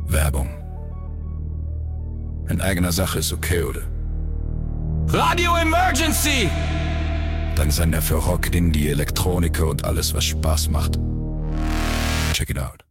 Werbung. In eigener Sache ist okay, oder? Radio Emergency! Dein Sender für Rock, Indie, Elektronik und alles, was Spaß macht. Check it out.